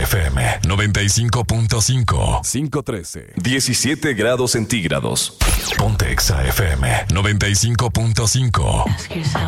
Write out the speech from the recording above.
FM 95.5. 513. 17 grados centígrados. Ponte Exa FM 95.5.